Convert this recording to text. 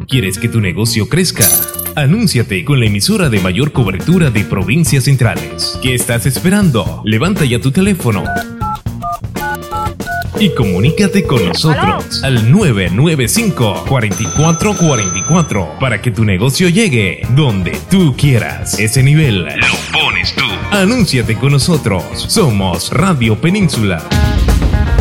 ¿Quieres que tu negocio crezca? Anúnciate con la emisora de mayor cobertura de provincias centrales. ¿Qué estás esperando? Levanta ya tu teléfono y comunícate con nosotros al 995-4444 para que tu negocio llegue donde tú quieras. Ese nivel lo pones tú. Anúnciate con nosotros. Somos Radio Península.